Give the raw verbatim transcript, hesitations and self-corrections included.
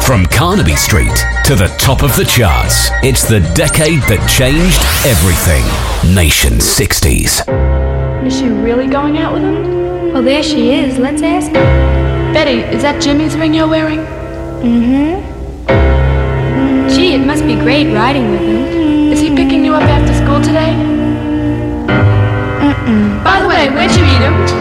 From Carnaby Street to the top of the charts, it's the decade that changed everything. Nation sixties. Is she really going out with him? Well, there she is. Let's ask her. Betty, is that Jimmy's ring you're wearing? Mm-hmm. Gee, it must be great riding with him. Is he picking you up after school today? Mm-mm. By the way, where'd you meet him?